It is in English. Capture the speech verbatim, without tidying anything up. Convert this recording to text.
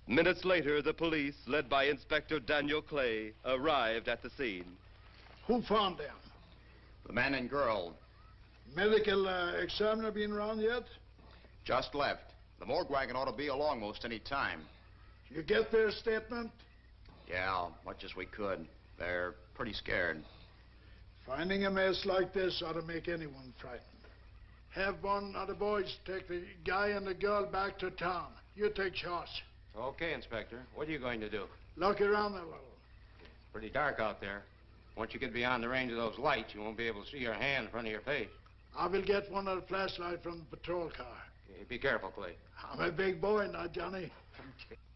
Minutes later, the police, led by Inspector Daniel Clay, arrived at the scene. Who found them? The man and girl. Medical uh, examiner been around yet? Just left. The morgue wagon ought to be along most any time. You get their statement? Yeah, much as we could. They're pretty scared. Finding a mess like this ought to make anyone frightened. Have one of the boys take the guy and the girl back to town. You take charge. Okay, Inspector. What are you going to do? Look around a little. Pretty dark out there. Once you get beyond the range of those lights, you won't be able to see your hand in front of your face. I will get one of the flashlights from the patrol car. Okay, be careful, Clay. I'm a big boy now, Johnny. Okay.